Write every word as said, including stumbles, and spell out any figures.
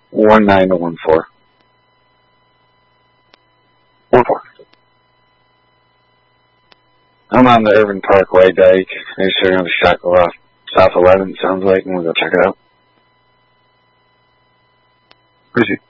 One nine to one four. One four. I'm on the Irvin Parkway dike. I just figured the shot go off South eleven, sounds like, and we'll go check it out. Appreciate it.